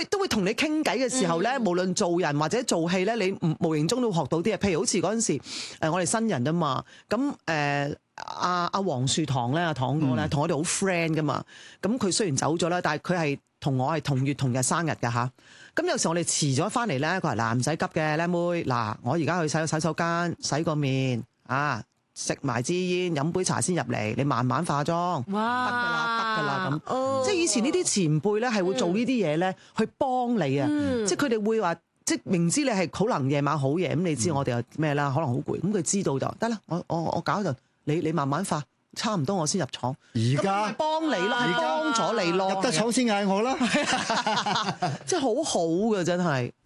都會同你傾偈嘅時候咧，無論做人或者做戲咧，你無形中都會學到啲嘢。譬如好似嗰陣時，我哋新人啊嘛，咁阿黃樹棠咧，阿棠哥咧，同我哋好 friend 噶嘛。咁佢雖然走咗啦，但係佢係同我係同月同日生日㗎吓。咁有時我哋遲咗翻嚟咧，佢話嗱，唔使急嘅，靚妹，嗱我而家去洗手間洗個面啊，食埋支煙，飲杯茶先入嚟，你慢慢化妝，得㗎啦咁。即係以前呢啲前輩咧係會做呢啲嘢咧，去幫你啊。即係佢哋會話，即係明知你係可能夜晚好夜，咁你知我哋又咩啦，可能好攰，咁佢知道就得啦。我搞一陣，你慢慢化。差唔多我先入廠， 而家幫你啦，幫咗你咯， 入得廠先嗌我啦， 即係好好嘅真係。